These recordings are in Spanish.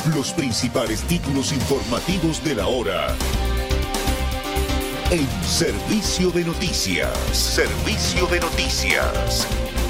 Los principales títulos informativos de la hora. En Servicio de Noticias. Servicio de Noticias.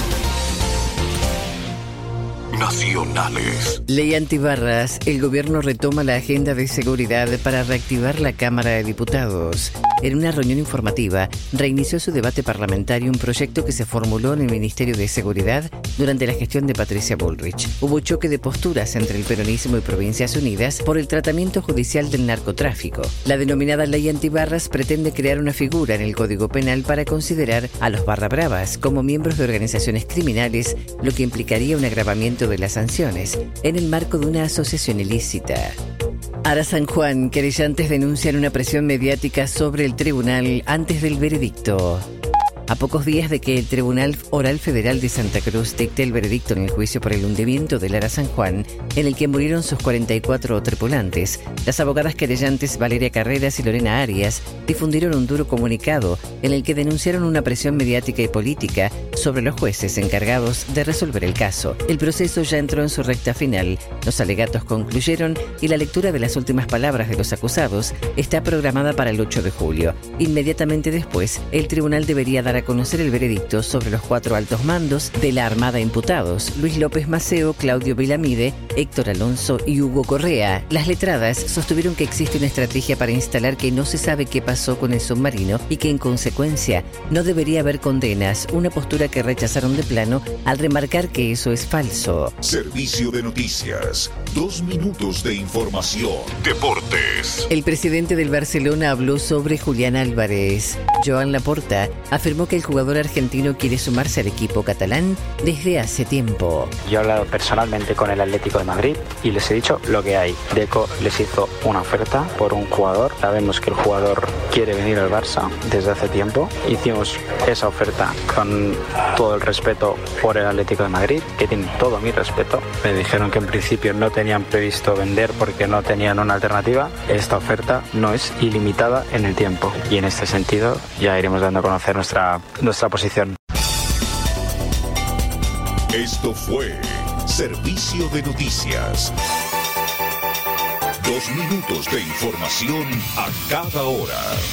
Nacionales. Ley antibarras. El gobierno retoma la agenda de seguridad para reactivar la Cámara de Diputados. En una reunión informativa, reinició su debate parlamentario un proyecto que se formuló en el Ministerio de Seguridad durante la gestión de Patricia Bullrich. Hubo choque de posturas entre el peronismo y Provincias Unidas por el tratamiento judicial del narcotráfico. La denominada Ley antibarras pretende crear una figura en el Código Penal para considerar a los barra bravas como miembros de organizaciones criminales, lo que implicaría un agravamiento de las sanciones en el marco de una asociación ilícita. Ara San Juan, querellantes denuncian una presión mediática sobre el tribunal antes del veredicto. A pocos días de que el Tribunal Oral Federal de Santa Cruz dicte el veredicto en el juicio por el hundimiento del Ara San Juan, en el que murieron sus 44 tripulantes, las abogadas querellantes Valeria Carreras y Lorena Arias difundieron un duro comunicado en el que denunciaron una presión mediática y política sobre los jueces encargados de resolver el caso. El proceso ya entró en su recta final, los alegatos concluyeron y la lectura de las últimas palabras de los acusados está programada para el 8 de julio. Inmediatamente después, el tribunal debería dar a conocer el veredicto sobre los 4 altos mandos de la Armada imputados: Luis López Maceo, Claudio Vilamide, Héctor Alonso y Hugo Correa. Las letradas sostuvieron que existe una estrategia para instalar que no se sabe qué pasó con el submarino y que en consecuencia no debería haber condenas, una postura que rechazaron de plano al remarcar que eso es falso. Servicio de Noticias. 2 minutos de información. Deportes. El presidente del Barcelona habló sobre Julián Álvarez. Joan Laporta afirmó que el jugador argentino quiere sumarse al equipo catalán desde hace tiempo. Yo he hablado personalmente con el Atlético de Madrid y les he dicho lo que hay. Deco les hizo una oferta por un jugador. Sabemos que el jugador quiere venir al Barça desde hace tiempo. Hicimos esa oferta con todo el respeto por el Atlético de Madrid, que tiene todo mi respeto. Me dijeron que en principio no tenían previsto vender porque no tenían una alternativa. Esta oferta no es ilimitada en el tiempo y en este sentido ya iremos dando a conocer nuestra posición. Esto fue Servicio de Noticias. 2 minutos de información a cada hora.